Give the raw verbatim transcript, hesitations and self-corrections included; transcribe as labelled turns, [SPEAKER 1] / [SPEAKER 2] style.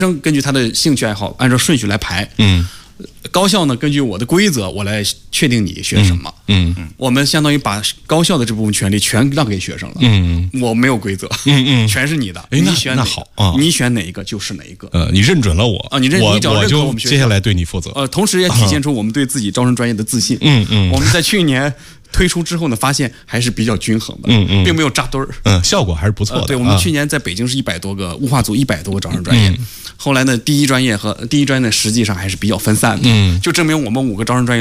[SPEAKER 1] 生根据他的兴趣爱好按照顺序来排。
[SPEAKER 2] 嗯。
[SPEAKER 1] 高校呢，根据我的规则，我来确定你学什么。
[SPEAKER 2] 嗯嗯，
[SPEAKER 1] 我们相当于把高校的这部分权利全让给学生了。
[SPEAKER 2] 嗯，
[SPEAKER 1] 我没有规则。
[SPEAKER 2] 嗯嗯，
[SPEAKER 1] 全是你的。
[SPEAKER 2] 哎，
[SPEAKER 1] 你选
[SPEAKER 2] 那好啊，
[SPEAKER 1] 你选哪一个就是哪一个。
[SPEAKER 2] 呃，你认准了我
[SPEAKER 1] 啊，你认
[SPEAKER 2] 我
[SPEAKER 1] 你只要认可我们学校，
[SPEAKER 2] 接下来对你负责。
[SPEAKER 1] 呃，同时也体现出我们对自己招生专业的自信。
[SPEAKER 2] 嗯嗯，
[SPEAKER 1] 我们在去年推出之后呢，发现还是比较均衡的。
[SPEAKER 2] 嗯嗯，
[SPEAKER 1] 并没有扎堆儿。
[SPEAKER 2] 嗯，效果还是不错的。
[SPEAKER 1] 呃、对，我们去年在北京是一百多个，物化组一百多个招生专业。嗯、后来呢，第一专业和第一专业实际上还是比较分散的。嗯，就证明我们五个招生专业